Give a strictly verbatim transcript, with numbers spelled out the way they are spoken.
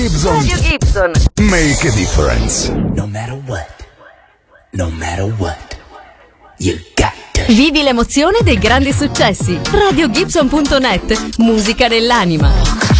Gibson. Radio Gibson. Make a difference. No matter what, no matter what, you got to. Vivi l'emozione dei grandi successi. radio gibson punto net. Musica dell'anima.